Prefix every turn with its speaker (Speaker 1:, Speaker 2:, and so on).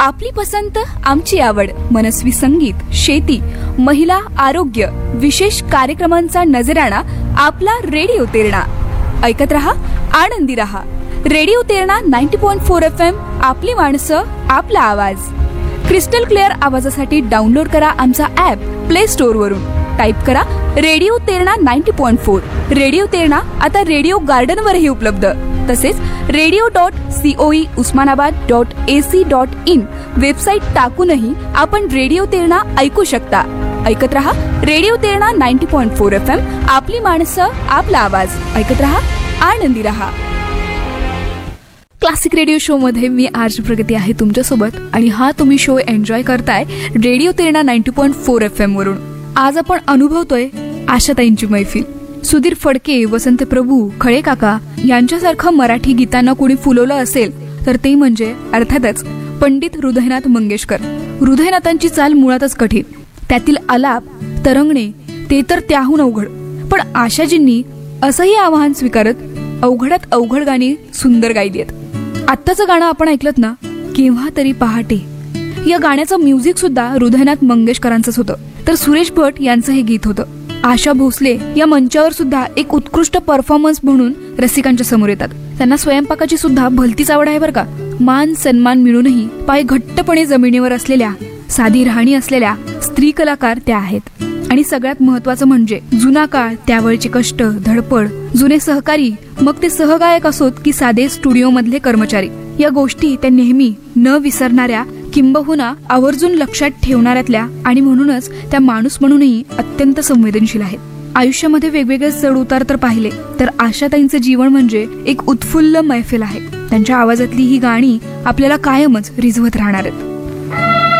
Speaker 1: आपली पसंत आमची आवड, मनस्वी संगीत, शेती, महिला, आरोग्य, विशेष कार्यक्रमांचा नजराणा आपला रेडिओ तेरणा. ऐकत रहा, आनंदी रहा. Radio Terna 90.4 FM. आपली माणसं, आपला आवाज. क्रिस्टल क्लिअर आवाजासाठी डाउनलोड करा आमचा ॲप प्ले स्टोअर वरून. टाईप करा रेडिओ तेरणा 90.4. रेडिओ तेरणा आता रेडिओ गार्डन वरही उपलब्ध. तसेच radio.coe usmanabad.ac.in वेबसाईट टाकूनही आपण रेडिओ तेरणा ऐकू शकता. ऐकत रहा रेडिओ तेरणा 90.4 FM. आपली माणसं, आपला आवाज. ऐकत रहा, आनंदी रहा. क्लासिक रेडिओ शो मध्ये मी आरजे प्रगती आहे तुमच्यासोबत आणि हा तुम्ही शो एन्जॉय करताय रेडिओ तेरणा 90.4 FM वरून. आज आपण अनुभवतोय आशाताईंची मैफिल. सुधीर फडके, वसंत प्रभू, खळे काका यांच्यासारखं मराठी गीतांना कोणी फुलवलं असेल तर ते म्हणजे अर्थातच पंडित हृदयनाथ मंगेशकर. हृदयनाथांची चाल मुळातच कठीण, त्यातील आलाप, तरंगणे ते तर त्याहून अवघड. पण आशाजींनी असंही आव्हान स्वीकारत अवघडात अवघड गाणी सुंदर गायली आहेत. आत्ताचं गाणं आपण ऐकलत ना, केव्हा तरी पहाटे, या गाण्याचं म्युझिक सुद्धा हृदयनाथ मंगेशकरांचंच होतं, तर सुरेश भट यांचं हे गीत होतं. आशा भोसले या मंचावर सुद्धा एक उत्कृष्ट परफॉर्मन्स म्हणून रसिकांच्या समोर येतात. त्यांना स्वयंपाकाची सुद्धा भलतीच आवड आहे बरं का. मान सन्मान मिळूनही पाय घट्टपणे जमिनीवर असलेल्या, साधी राहणी असलेल्या स्त्री कलाकार त्या आहेत. आणि सगळ्यात महत्वाचं म्हणजे जुना काळ, त्यावेळचे कष्ट, धडपड, जुने सहकारी, मग ते सहगायक असोत की साधे स्टुडिओ मधले कर्मचारी, या गोष्टी त्या नेहमी न विसरणाऱ्या, किंबहुना आवर्जून लक्षात ठेवणाऱ्यातल्या आणि म्हणूनच त्या माणूस म्हणूनही अत्यंत संवेदनशील आहेत. आयुष्यामध्ये वेगवेगळे चढ उतार तर पाहिले तर आशाताईंचं जीवन म्हणजे एक उत्फुल्ल मैफिल आहे. त्यांच्या आवाजातली ही गाणी आपल्याला कायमच रिझवत राहणार आहेत.